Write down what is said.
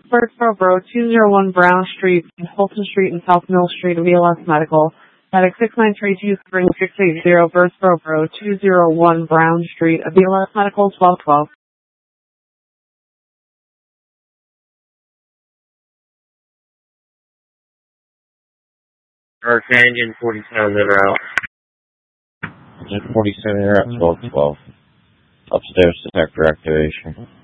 Birdsboro Road, 201 Brown Street, Fulton Street, and South Mill Street of ELS Medical. Medic 69323 Spring 680, Birdsboro Road, 201 Brown Street of ELS Medical, 1212. Engine 47 that are out. Engine 47 are out, 1212. Upstairs detector activation.